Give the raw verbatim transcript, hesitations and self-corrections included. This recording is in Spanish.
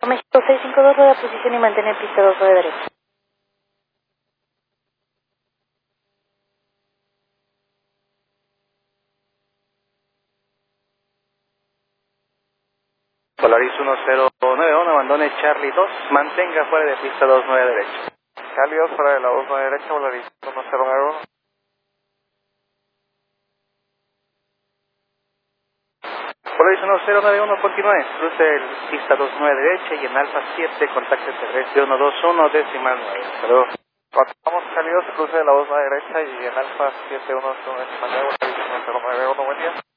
México seis cinco dos, rueda posición y mantener pista dos nueve derecha. Polaris uno cero nueve uno, abandone Charlie dos, mantenga fuera de pista dos nueve derecha. Charlie dos fuera de la dos nueve derecha, Polaris uno cero nueve uno. Polaris uno cero nueve uno, continúe, cruce el pista dos nueve derecha y en Alfa siete, contacto terrestre uno dos uno, decimal nueve. Saludos. Continuamos Charlie dos, cruce de la dos nueve derecha y en Alfa siete uno uno decimal nueve, Polaris uno cero nueve uno, buen día.